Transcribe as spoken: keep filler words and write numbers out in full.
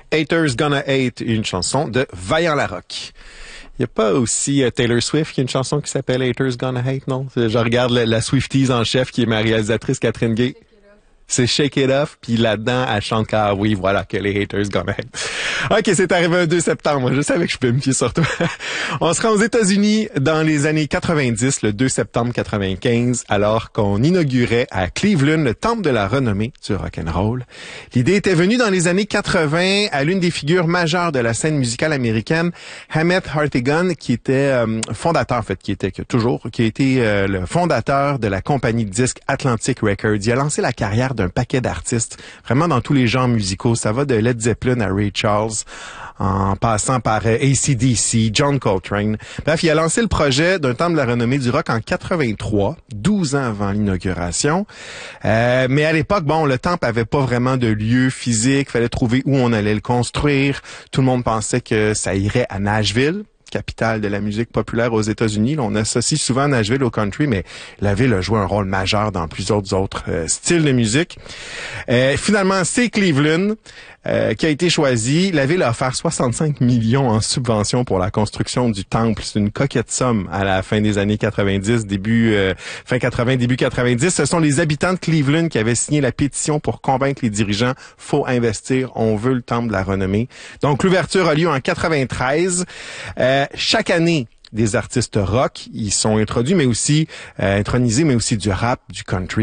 Haters Gonna Hate, une chanson de Vaillant Larocque. Il n'y a pas aussi uh, Taylor Swift qui a une chanson qui s'appelle Haters Gonna Hate, non? Je regarde la, la Swifties en chef qui est ma réalisatrice Catherine Gay. C'est Shake It Off, puis là-dedans, elle chante ah oui, voilà, que les haters gonna hate. OK, c'est arrivé un deux septembre. Je savais que je pouvais me fier sur toi. On se rend aux États-Unis dans les années quatre-vingt-dix, le deux septembre quatre-vingt-quinze, alors qu'on inaugurait à Cleveland le temple de la renommée du rock'n'roll. L'idée était venue dans les années quatre-vingts à l'une des figures majeures de la scène musicale américaine, Hammett Hartigan, qui était euh, fondateur, en fait, qui était que toujours, qui a été euh, le fondateur de la compagnie de disques Atlantic Records. Il a lancé la carrière d'un paquet d'artistes, vraiment dans tous les genres musicaux. Ça va de Led Zeppelin à Ray Charles, en passant par euh, A C D C, John Coltrane. Bref, il a lancé le projet d'un temple de la renommée du rock en quatre-vingt-trois, douze ans avant l'inauguration. Euh, mais à l'époque, bon, le temple avait pas vraiment de lieu physique. Fallait trouver où on allait le construire. Tout le monde pensait que ça irait à Nashville, capitale de la musique populaire aux États-Unis. Là, on associe souvent Nashville au country, mais la ville a joué un rôle majeur dans plusieurs autres euh, styles de musique. Euh, finalement, c'est Cleveland euh, qui a été choisi. La ville a offert soixante-cinq millions en subvention pour la construction du temple. C'est une coquette somme à la fin des années quatre-vingt-dix, début euh, fin quatre-vingts, début quatre-vingt-dix. Ce sont les habitants de Cleveland qui avaient signé la pétition pour convaincre les dirigeants. Faut investir, on veut le temple de la renommée. Donc, l'ouverture a lieu en quatre-vingt-treize. Euh, chaque année, des artistes rock, ils sont introduits, mais aussi euh, intronisés, mais aussi du rap, du country.